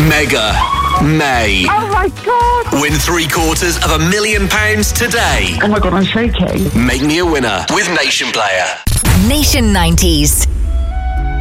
Mega May. Oh my God. Win £750,000 today. Oh my God, I'm shaking. Make me a winner with Nation Player. Nation 90s.